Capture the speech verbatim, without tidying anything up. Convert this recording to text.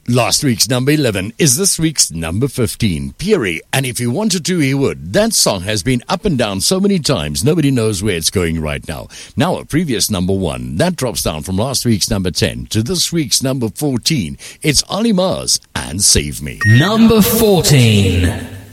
Last week's number eleven is this week's number fifteen, Peary, and if he wanted to, he would. That song has been up and down so many times, nobody knows where it's going right now. Now, a previous number one, that drops down from last week's number ten to this week's number fourteen. It's Olly Mars and Save Me. Number fourteen.